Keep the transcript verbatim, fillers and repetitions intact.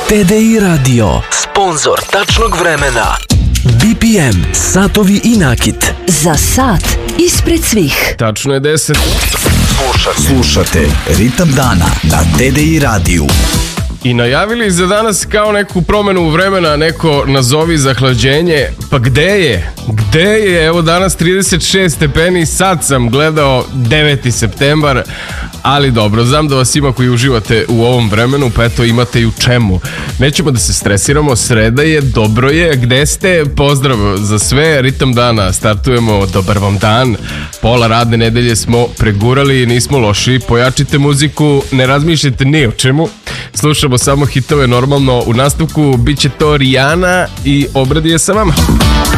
T D I Radio, sponzor tačnog vremena. B P M, satovi i nakit. Za sat ispred svih. Tačno je deset. Slušate, slušate Ritam dana na T D I radiju. I najavili za danas kao neku promenu vremena, neko nazovi zahlađenje. Pa gde je? Gde je? Evo danas trideset šest stepeni, sad sam gledao deveti septembar, ali dobro, znam da vas ima koji uživate u ovom vremenu, pa eto imate i u čemu. Nećemo da se stresiramo, sreda je, dobro je, gde ste? Pozdrav za sve, Ritam dana, startujemo, dobar vam dan, pola radne nedelje smo pregurali, nismo loši, pojačite muziku, ne razmišljajte ni o čemu, slušamo samo hitove normalno, u nastavku bit će to Rihanna i Obradi je sa vama.